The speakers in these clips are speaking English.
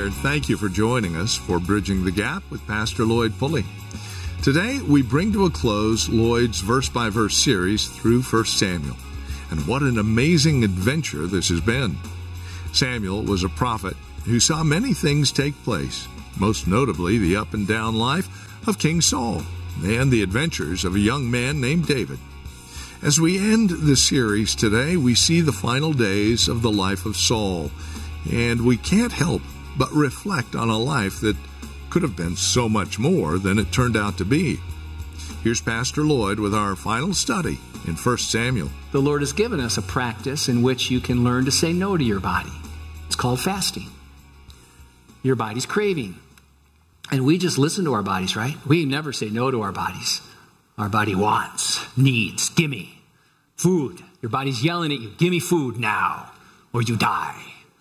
here. Thank you for joining us for Bridging the Gap with Pastor Lloyd Pulley. Today, we bring to a close Lloyd's verse-by-verse series through 1 Samuel. And what an amazing adventure this has been. Samuel was a prophet who saw many things take place, most notably the up and down life of King Saul and the adventures of a young man named David. As we end the series today, we see the final days of the life of Saul, and we can't help but reflect on a life that could have been so much more than it turned out to be. Here's Pastor Lloyd with our final study in 1 Samuel. The Lord has given us a practice in which you can learn to say no to your body. It's called fasting. Your body's craving. And we just listen to our bodies, right? We never say no to our bodies. Our body wants, needs, gimme food. Your body's yelling at you, give me food now or you die.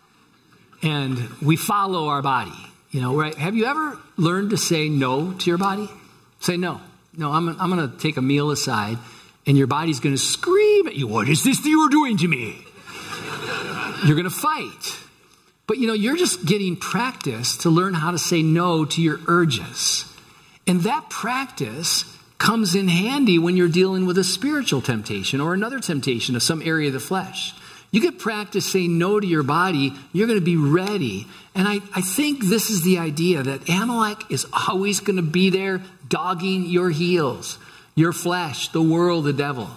And we follow our body, right? Have you ever learned to say no to your body? Say no. No, I'm going to take a meal aside, and your body's going to scream at you, what is this that you are doing to me? You're going to fight. But, you're just getting practice to learn how to say no to your urges. And that practice comes in handy when you're dealing with a spiritual temptation or another temptation of some area of the flesh. You get practice saying no to your body, you're going to be ready. And I think this is the idea that Amalek is always going to be there dogging your heels, your flesh, the world, the devil.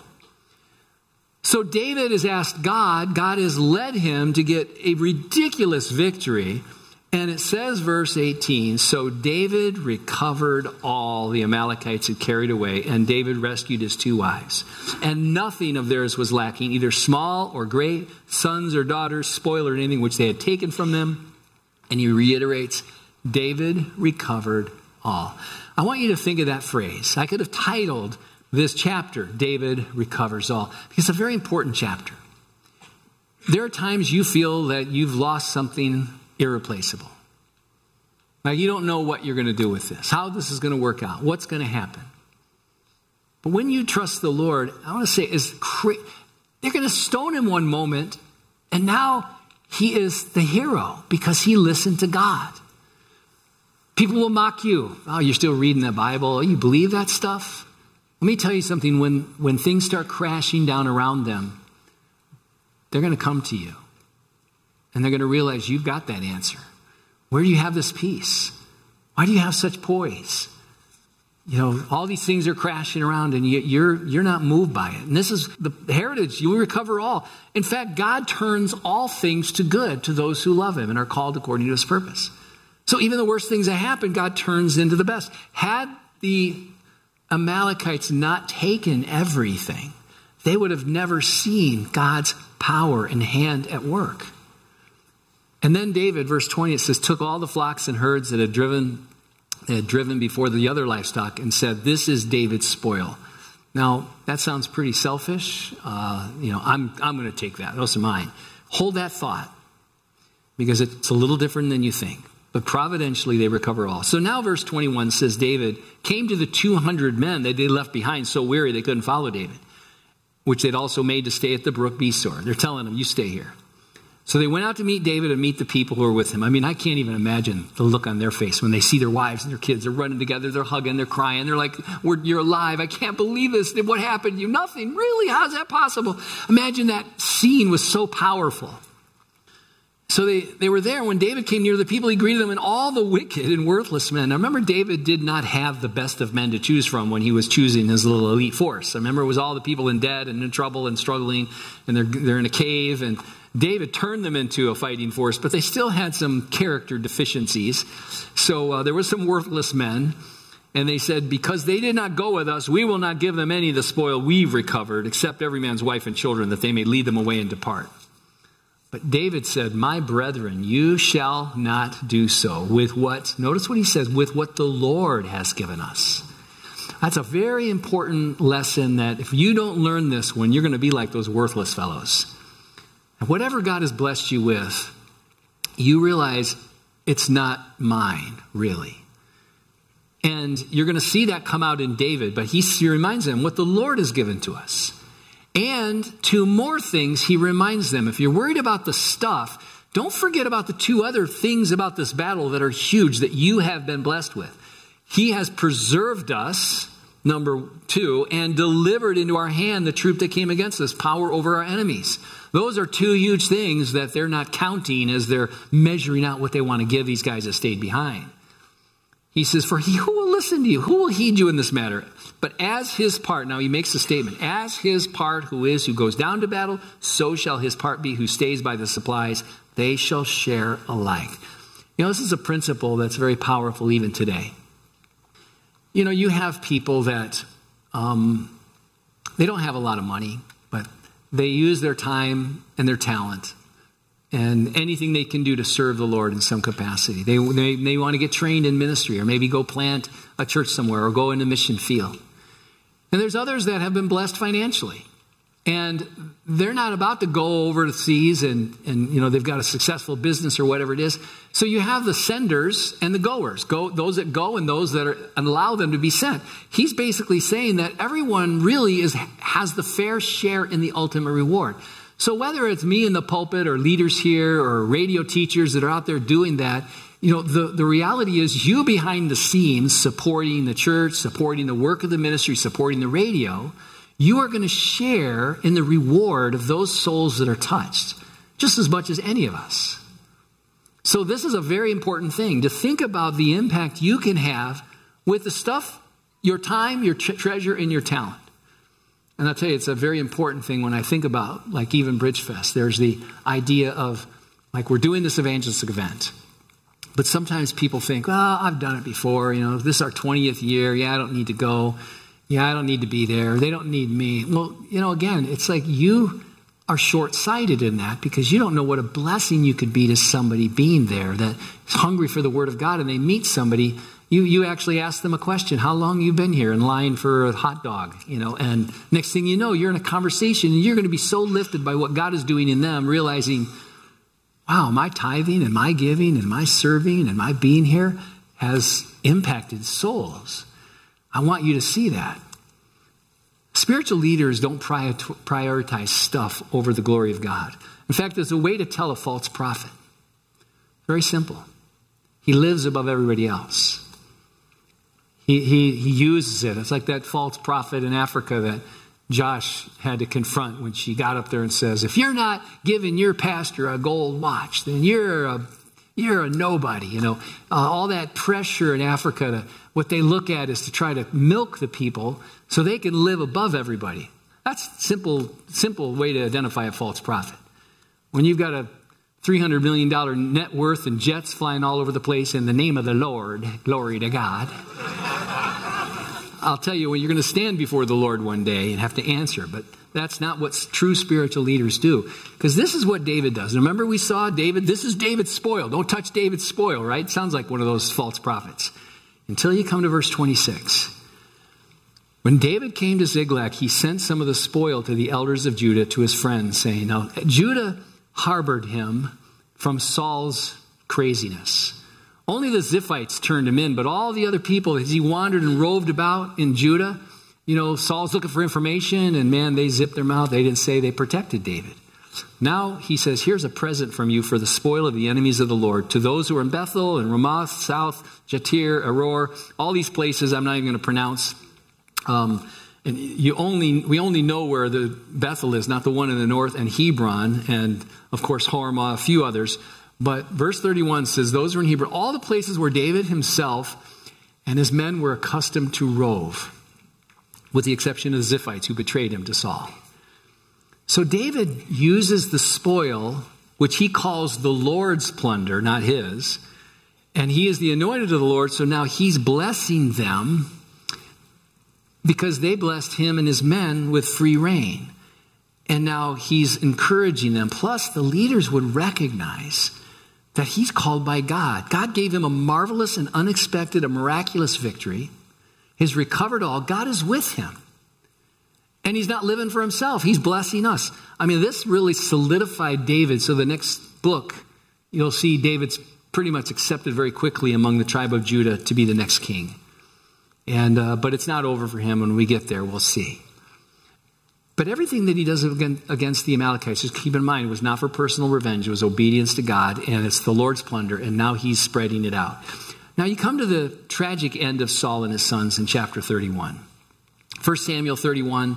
So David has asked God has led him to get a ridiculous victory. And it says, verse 18, so David recovered all the Amalekites had carried away, and David rescued his 2 wives. And nothing of theirs was lacking, either small or great, sons or daughters, spoil or anything which they had taken from them. And he reiterates, David recovered all. I want you to think of that phrase. I could have titled this chapter, David Recovers All, because it's a very important chapter. There are times you feel that you've lost something irreplaceable. Now, you don't know what you're going to do with this, how this is going to work out, what's going to happen. But when you trust the Lord, I want to say, they're going to stone him one moment, and now he is the hero because he listened to God. People will mock you. Oh, you're still reading the Bible. Oh, you believe that stuff? Let me tell you something. When things start crashing down around them, they're going to come to you. And they're going to realize you've got that answer. Where do you have this peace? Why do you have such poise? All these things are crashing around and you're not moved by it. And this is the heritage. You will recover all. In fact, God turns all things to good to those who love him and are called according to his purpose. So even the worst things that happen, God turns into the best. Had the Amalekites not taken everything, they would have never seen God's power and hand at work. And then David, verse 20, it says, took all the flocks and herds that had driven before the other livestock and said, this is David's spoil. Now, that sounds pretty selfish. I'm going to take that. Those are mine. Hold that thought because it's a little different than you think. But providentially, they recover all. So now verse 21 says, David came to the 200 men that they left behind so weary they couldn't follow David, which they'd also made to stay at the brook Besor. They're telling him, you stay here. So they went out to meet David and meet the people who were with him. I mean, I can't even imagine the look on their face when they see their wives and their kids. They're running together, they're hugging, they're crying. They're like, you're alive. I can't believe this. What happened to you? Nothing. Really? How's that possible? Imagine that scene was so powerful. So they were there. When David came near the people, he greeted them and all the wicked and worthless men. Now remember, David did not have the best of men to choose from when he was choosing his little elite force. I remember it was all the people in debt and in trouble and struggling, and they're in a cave, and David turned them into a fighting force, but they still had some character deficiencies. So there were some worthless men, and they said, because they did not go with us, we will not give them any of the spoil we've recovered, except every man's wife and children, that they may lead them away and depart. But David said, my brethren, you shall not do so with what, notice what he says, with what the Lord has given us. That's a very important lesson that if you don't learn this one, you're going to be like those worthless fellows. And whatever God has blessed you with, you realize it's not mine, really. And you're going to see that come out in David, but he reminds them what the Lord has given to us. And 2 more things he reminds them. If you're worried about the stuff, Don't forget about the two other things about this battle that are huge that you have been blessed with. He has preserved us, number 2, and delivered into our hand the troop that came against us, power over our enemies. Those are two huge things that they're not counting as they're measuring out what they want to give these guys that stayed behind. He says, for who will listen to you? Who will heed you in this matter? But as his part, now he makes a statement, as his part who goes down to battle, so shall his part be who stays by the supplies. They shall share alike. This is a principle that's very powerful even today. You have people that they don't have a lot of money, but they use their time and their talent and anything they can do to serve the Lord in some capacity. They want to get trained in ministry or maybe go plant a church somewhere or go in a mission field. And there's others that have been blessed financially. And they're not about to go over the seas and they've got a successful business or whatever it is. So you have the senders and the goers, those that go and those that allow them to be sent. He's basically saying that everyone really has the fair share in the ultimate reward. So whether it's me in the pulpit or leaders here or radio teachers that are out there doing that, the reality is you behind the scenes supporting the church, supporting the work of the ministry, supporting the radio, you are going to share in the reward of those souls that are touched, just as much as any of us. So this is a very important thing, to think about the impact you can have with the stuff, your time, your treasure, and your talent. And I'll tell you, it's a very important thing when I think about, like even Bridgefest. There's the idea of, like, we're doing this evangelistic event. But sometimes people think, I've done it before. This is our 20th year. Yeah, I don't need to go. Yeah, I don't need to be there. They don't need me. Well, again, it's like you are short-sighted in that because you don't know what a blessing you could be to somebody being there that is hungry for the Word of God, and they meet somebody. You actually ask them a question, how long you been here in line for a hot dog, and next thing you know, you're in a conversation and you're going to be so lifted by what God is doing in them, realizing, wow, my tithing and my giving and my serving and my being here has impacted souls. I want you to see that. Spiritual leaders don't prioritize stuff over the glory of God. In fact, there's a way to tell a false prophet. Very simple. He lives above everybody else. He uses it. It's like that false prophet in Africa that Josh had to confront when she got up there and says, if you're not giving your pastor a gold watch, then you're a nobody. All that pressure in Africa, what they look at is to try to milk the people so they can live above everybody. That's simple way to identify a false prophet. When you've got a $300 million net worth and jets flying all over the place in the name of the Lord, glory to God. I'll tell you, when you're going to stand before the Lord one day and have to answer, but that's not what true spiritual leaders do. Because this is what David does. Remember we saw David, this is David's spoil. Don't touch David's spoil, right? Sounds like one of those false prophets. Until you come to verse 26. When David came to Ziklag, he sent some of the spoil to the elders of Judah, to his friends, saying, now Judah harbored him from Saul's craziness. Only the Ziphites turned him in, but all the other people, as he wandered and roved about in Judah, Saul's looking for information, and man, they zipped their mouth. They didn't say they protected David. Now he says, here's a present from you for the spoil of the enemies of the Lord. To those who are in Bethel and Ramoth, South, Jatir, Aror, all these places I'm not even going to pronounce. And we only know where the Bethel is, not the one in the north, and Hebron, and of course Hormah, a few others. But verse 31 says, those are in Hebron, all the places where David himself and his men were accustomed to rove, with the exception of the Ziphites who betrayed him to Saul. So David uses the spoil, which he calls the Lord's plunder, not his, and he is the anointed of the Lord, so now he's blessing them because they blessed him and his men with free rein. And now he's encouraging them. Plus, the leaders would recognize that he's called by God. God gave him a marvelous and unexpected, a miraculous victory. He's recovered all. God is with him. And he's not living for himself. He's blessing us. I mean, this really solidified David. So the next book, you'll see David's pretty much accepted very quickly among the tribe of Judah to be the next king. But it's not over for him. When we get there, we'll see. But everything that he does against the Amalekites, just keep in mind, it was not for personal revenge. It was obedience to God, and it's the Lord's plunder, and now he's spreading it out. Now you come to the tragic end of Saul and his sons in chapter 31. 1 Samuel 31,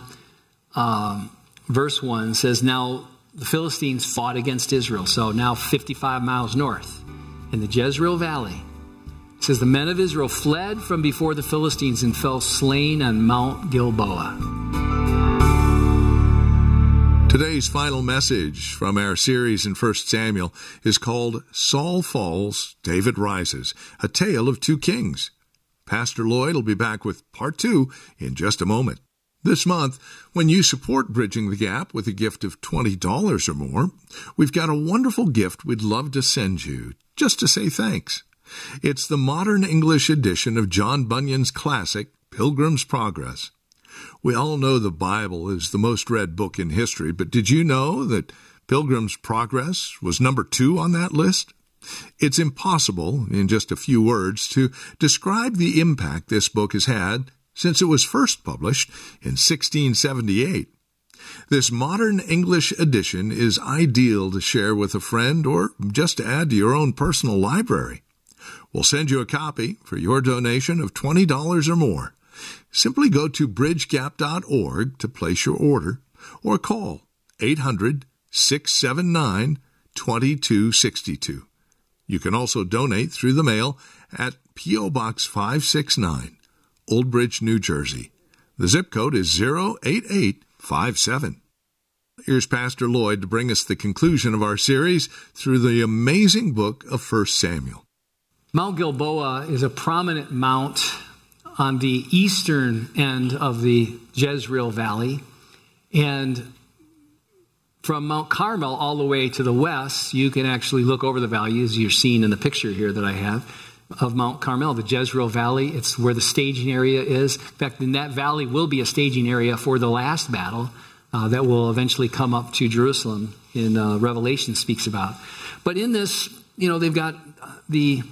verse 1 says, now the Philistines fought against Israel, so now 55 miles north in the Jezreel Valley. It says, the men of Israel fled from before the Philistines and fell slain on Mount Gilboa. Today's final message from our series in 1 Samuel is called Saul Falls, David Rises, a tale of two kings. Pastor Lloyd will be back with part 2 in just a moment. This month, when you support Bridging the Gap with a gift of $20 or more, we've got a wonderful gift we'd love to send you, just to say thanks. It's the modern English edition of John Bunyan's classic, Pilgrim's Progress. We all know the Bible is the most read book in history, but did you know that Pilgrim's Progress was number 2 on that list? It's impossible, in just a few words, to describe the impact this book has had since it was first published in 1678. This modern English edition is ideal to share with a friend or just to add to your own personal library. We'll send you a copy for your donation of $20 or more. Simply go to bridgegap.org to place your order or call 800-679-2262. You can also donate through the mail at P.O. Box 569, Old Bridge, New Jersey. The zip code is 08857. Here's Pastor Lloyd to bring us the conclusion of our series through the amazing book of 1 Samuel. Mount Gilboa is a prominent mount on the eastern end of the Jezreel Valley. And from Mount Carmel all the way to the west, you can actually look over the valley, as you're seeing in the picture here that I have of Mount Carmel, the Jezreel Valley. It's where the staging area is. In fact, in that valley will be a staging area for the last battle that will eventually come up to Jerusalem in Revelation speaks about. But in this, they've got the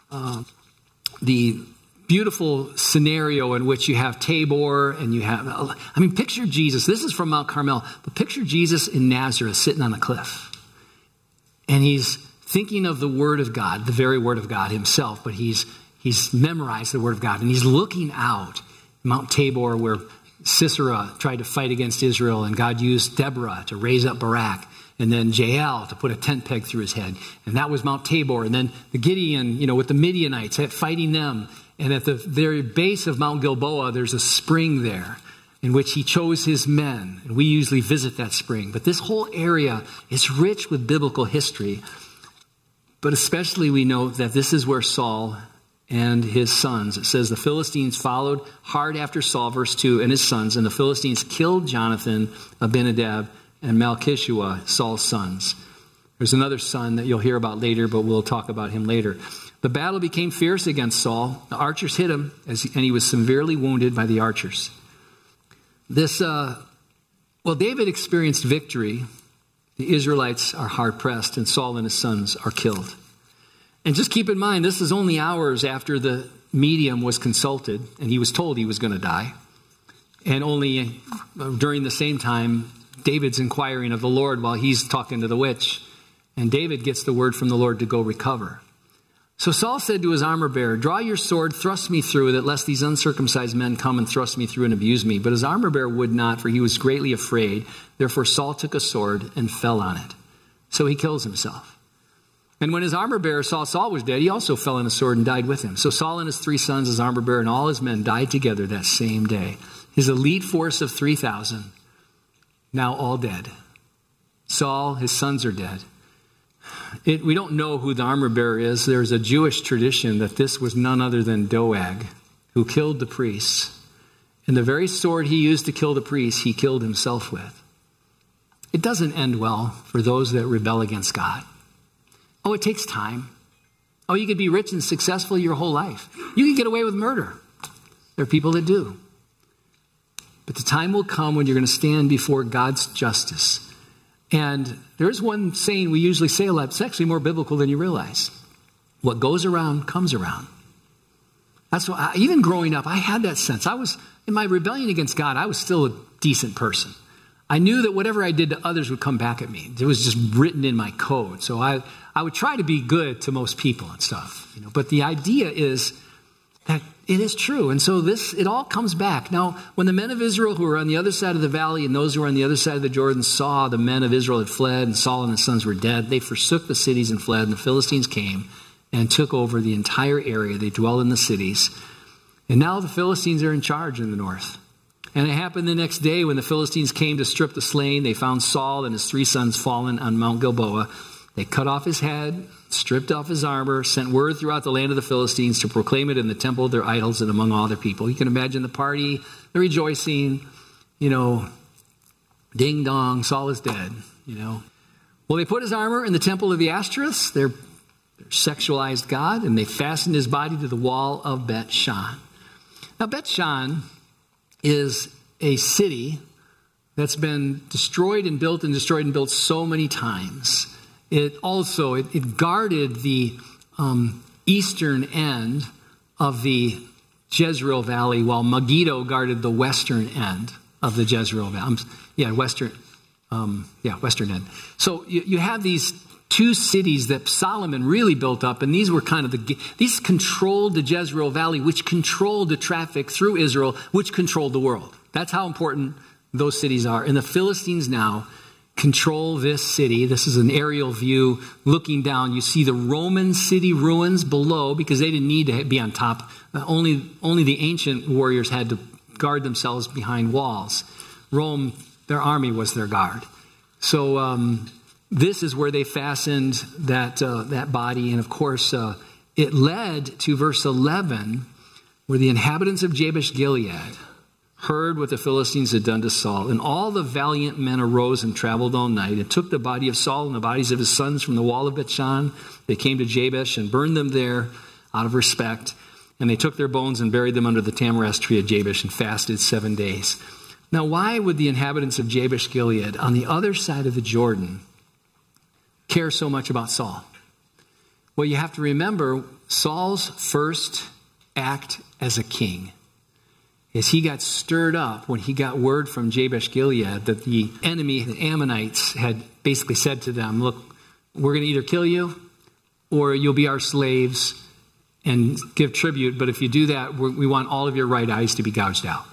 beautiful scenario in which you have Tabor and you have, picture Jesus. This is from Mount Carmel, but picture Jesus in Nazareth sitting on a cliff. And he's thinking of the Word of God, the very Word of God himself, but he's memorized the Word of God. And he's looking out Mount Tabor where Sisera tried to fight against Israel and God used Deborah to raise up Barak. And then Jael to put a tent peg through his head. And that was Mount Tabor. And then the Gideon, with the Midianites, fighting them. And at the very base of Mount Gilboa, there's a spring there in which he chose his men. And we usually visit that spring. But this whole area is rich with biblical history. But especially we know that this is where Saul and his sons, it says the Philistines followed hard after Saul, verse 2, and his sons. And the Philistines killed Jonathan, Abinadab, and Malchishua, Saul's sons. There's another son that you'll hear about later, but we'll talk about him later. The battle became fierce against Saul. The archers hit him, and he was severely wounded by the archers. David experienced victory. The Israelites are hard-pressed, and Saul and his sons are killed. And just keep in mind, this is only hours after the medium was consulted, and he was told he was going to die. And only during the same time, David's inquiring of the Lord while he's talking to the witch. And David gets the word from the Lord to go recover. So Saul said to his armor bearer, draw your sword, thrust me through, that lest these uncircumcised men come and thrust me through and abuse me. But his armor bearer would not, for he was greatly afraid. Therefore Saul took a sword and fell on it. So he kills himself. And when his armor bearer saw Saul was dead, he also fell on a sword and died with him. So Saul and his 3 sons, his armor bearer, and all his men died together that same day. His elite force of 3,000, now all dead. Saul, his sons are dead. We don't know who the armor bearer is. There's a Jewish tradition that this was none other than Doeg, who killed the priests. And the very sword he used to kill the priests, he killed himself with. It doesn't end well for those that rebel against God. Oh, it takes time. Oh, you could be rich and successful your whole life. You could get away with murder. There are people that do. But the time will come when you're going to stand before God's justice. And there's one saying we usually say a lot. It's actually more biblical than you realize. What goes around comes around. That's why, even growing up, I had that sense. I was, in my rebellion against God, I was still a decent person. I knew that whatever I did to others would come back at me. It was just written in my code. So I would try to be good to most people and stuff. But the idea is that it is true. And so it all comes back. Now, when the men of Israel who were on the other side of the valley and those who were on the other side of the Jordan saw the men of Israel had fled and Saul and his sons were dead, they forsook the cities and fled. And the Philistines came and took over the entire area. They dwell in the cities. And now the Philistines are in charge in the north. And it happened the next day when the Philistines came to strip the slain. They found Saul and his 3 sons fallen on Mount Gilboa. They cut off his head, stripped off his armor, sent word throughout the land of the Philistines to proclaim it in the temple of their idols and among all their people. You can imagine the party, the rejoicing, ding dong, Saul is dead, Well, they put his armor in the temple of the Ashtoreths, their sexualized god, and they fastened his body to the wall of Bet Shan. Now, Bet Shan is a city that's been destroyed and built so many times. It guarded the eastern end of the Jezreel Valley, while Megiddo guarded the western end of the Jezreel Valley. Western end. So you have these 2 cities that Solomon really built up, and these were these controlled the Jezreel Valley, which controlled the traffic through Israel, which controlled the world. That's how important those cities are. And the Philistines now control this city. This is an aerial view looking down. You see the Roman city ruins below because they didn't need to be on top. Only the ancient warriors had to guard themselves behind walls. Rome, their army was their guard. So this is where they fastened that body. And of course, it led to verse 11, where the inhabitants of Jabesh Gilead heard what the Philistines had done to Saul. And all the valiant men arose and traveled all night and took the body of Saul and the bodies of his sons from the wall of Bethshan. They came to Jabesh and burned them there out of respect. And they took their bones and buried them under the tamarisk tree of Jabesh and fasted 7 days. Now, why would the inhabitants of Jabesh Gilead on the other side of the Jordan care so much about Saul? Well, you have to remember Saul's first act as a king is he got stirred up when he got word from Jabesh Gilead that the enemy, the Ammonites, had basically said to them, look, we're going to either kill you or you'll be our slaves and give tribute. But if you do that, we want all of your right eyes to be gouged out.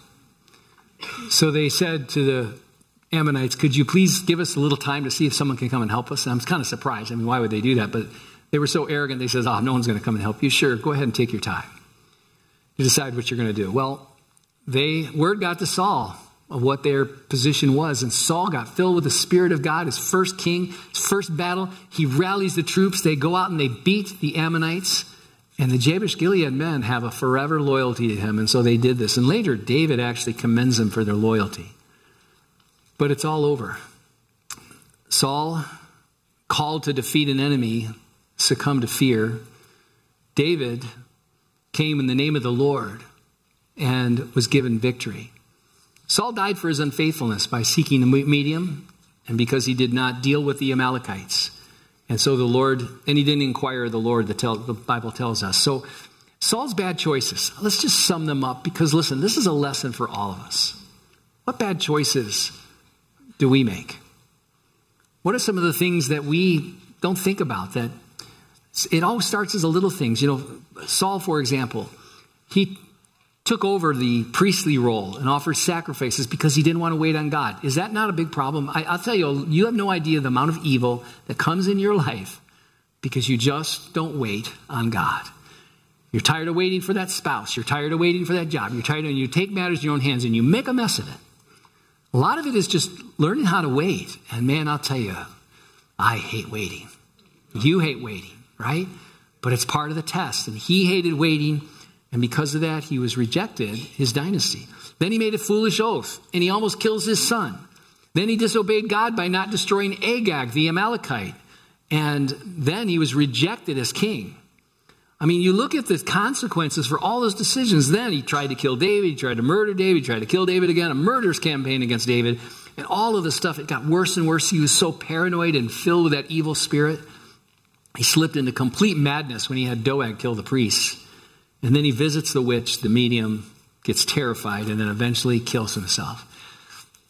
So they said to the Ammonites, could you please give us a little time to see if someone can come and help us? And I'm kind of surprised. I mean, why would they do that? But they were so arrogant. They said, no one's going to come and help you. Sure, go ahead and take your time to decide what you're going to do. Well, word got to Saul of what their position was. And Saul got filled with the Spirit of God. His first king, his first battle, he rallies the troops. They go out and they beat the Ammonites. And the Jabesh Gilead men have a forever loyalty to him. And so they did this. And later, David actually commends them for their loyalty. But it's all over. Saul, called to defeat an enemy, succumbed to fear. David came in the name of the Lord and was given victory. Saul died for his unfaithfulness by seeking a medium and because he did not deal with the Amalekites. And so he didn't inquire of the Lord, the Bible tells us. So Saul's bad choices, let's just sum them up because listen, this is a lesson for all of us. What bad choices do we make? What are some of the things that we don't think about? That it all starts as a little things. Saul, for example, he took over the priestly role and offered sacrifices because he didn't want to wait on God. Is that not a big problem? I'll tell you, you have no idea the amount of evil that comes in your life because you just don't wait on God. You're tired of waiting for that spouse. You're tired of waiting for that job. You're tired of, you take matters in your own hands and you make a mess of it. A lot of it is just learning how to wait. And man, I'll tell you, I hate waiting. You hate waiting, right? But it's part of the test. And he hated waiting. And because of that, he was rejected, his dynasty. Then he made a foolish oath, and he almost kills his son. Then he disobeyed God by not destroying Agag, the Amalekite. And then he was rejected as king. I mean, you look at the consequences for all those decisions. Then he tried to kill David, he tried to murder David, he tried to kill David again, a murderous campaign against David. And all of the stuff, it got worse and worse. He was so paranoid and filled with that evil spirit. He slipped into complete madness when he had Doeg kill the priests. And then he visits the witch, the medium, gets terrified, and then eventually kills himself.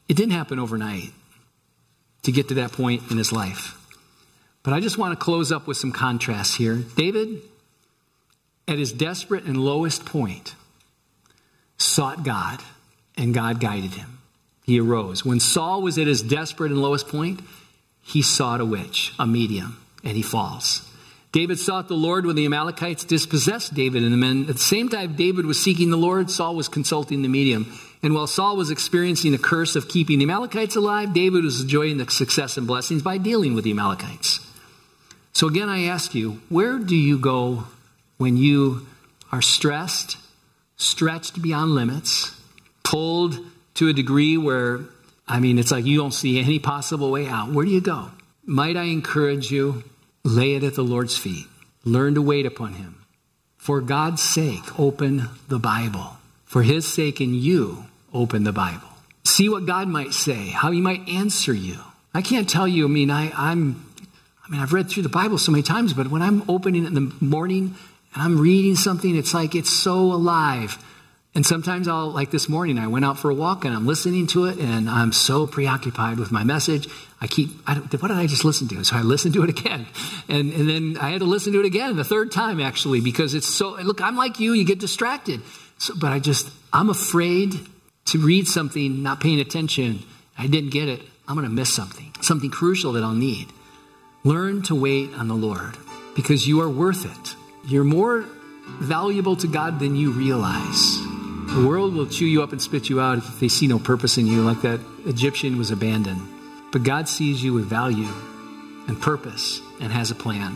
It didn't happen overnight to get to that point in his life. But I just want to close up with some contrasts here. David, at his desperate and lowest point, sought God, and God guided him. He arose. When Saul was at his desperate and lowest point, he sought a witch, a medium, and he falls. David sought the Lord when the Amalekites dispossessed David and the men. At the same time David was seeking the Lord, Saul was consulting the medium. And while Saul was experiencing the curse of keeping the Amalekites alive, David was enjoying the success and blessings by dealing with the Amalekites. So again, I ask you, where do you go when you are stressed, stretched beyond limits, pulled to a degree where, it's like you don't see any possible way out? Where do you go? Might I encourage you, lay it at the Lord's feet. Learn to wait upon him. For God's sake, open the Bible. For his sake and you, open the Bible. See what God might say, how he might answer you. I can't tell you, I've read through the Bible so many times, but when I'm opening it in the morning and I'm reading something, it's like it's so alive. And sometimes like this morning, I went out for a walk and I'm listening to it and I'm so preoccupied with my message. What did I just listen to? So I listened to it again. And then I had to listen to it again the third time, actually, because it's so, look, I'm like you get distracted. But I'm afraid to read something, not paying attention. I didn't get it. I'm going to miss something crucial that I'll need. Learn to wait on the Lord because you are worth it. You're more valuable to God than you realize. The world will chew you up and spit you out if they see no purpose in you, like that Egyptian was abandoned. But God sees you with value and purpose and has a plan.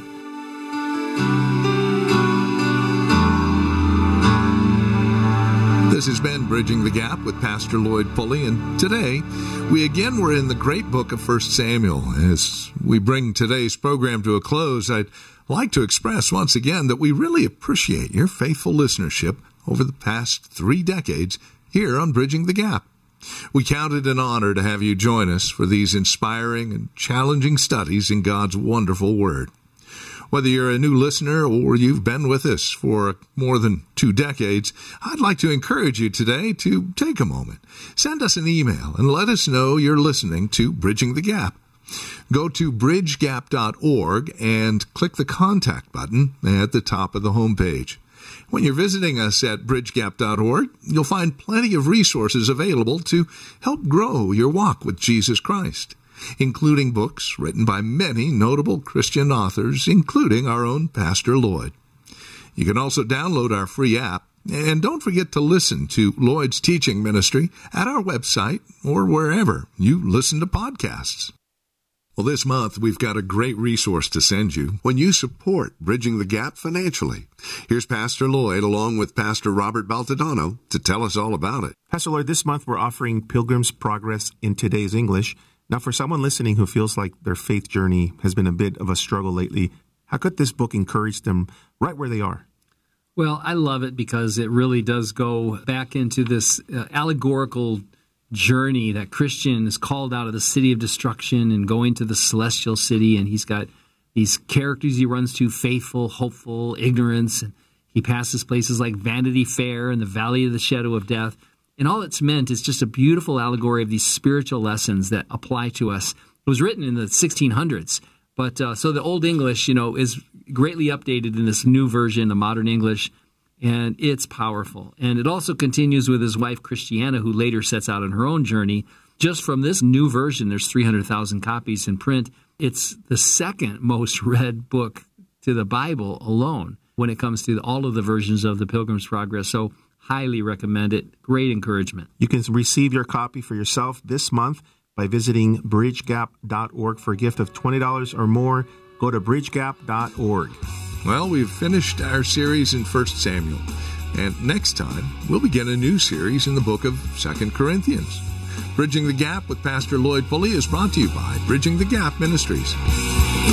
This has been Bridging the Gap with Pastor Lloyd Pulley, and today we again were in the great book of 1 Samuel. As we bring today's program to a close, I'd like to express once again that we really appreciate your faithful listenership over the past 3 decades here on Bridging the Gap. We count it an honor to have you join us for these inspiring and challenging studies in God's wonderful Word. Whether you're a new listener or you've been with us for more than 2 decades, I'd like to encourage you today to take a moment. Send us an email and let us know you're listening to Bridging the Gap. Go to bridgegap.org and click the contact button at the top of the homepage. When you're visiting us at bridgegap.org, you'll find plenty of resources available to help grow your walk with Jesus Christ, including books written by many notable Christian authors, including our own Pastor Lloyd. You can also download our free app, and don't forget to listen to Lloyd's teaching ministry at our website or wherever you listen to podcasts. Well, this month, we've got a great resource to send you when you support Bridging the Gap financially. Here's Pastor Lloyd along with Pastor Robert Baltadano to tell us all about it. Pastor Lloyd, this month we're offering Pilgrim's Progress in Today's English. Now, for someone listening who feels like their faith journey has been a bit of a struggle lately, how could this book encourage them right where they are? Well, I love it because it really does go back into this allegorical journey that Christian is called out of the city of destruction and going to the celestial city, and he's got these characters he runs to: faithful, hopeful, ignorance, and he passes places like Vanity Fair and the valley of the shadow of death. And all it's meant is just a beautiful allegory of these spiritual lessons that apply to us. It was written in the 1600s, but so the Old English, is greatly updated in this new version, the modern English. And it's powerful. And it also continues with his wife, Christiana, who later sets out on her own journey. Just from this new version, there's 300,000 copies in print. It's the second most read book to the Bible alone when it comes to all of the versions of the Pilgrim's Progress. So highly recommend it. Great encouragement. You can receive your copy for yourself this month by visiting bridgegap.org for a gift of $20 or more. Go to bridgegap.org. Well, we've finished our series in 1 Samuel, and next time we'll begin a new series in the book of 2 Corinthians. Bridging the Gap with Pastor Lloyd Pulley is brought to you by Bridging the Gap Ministries.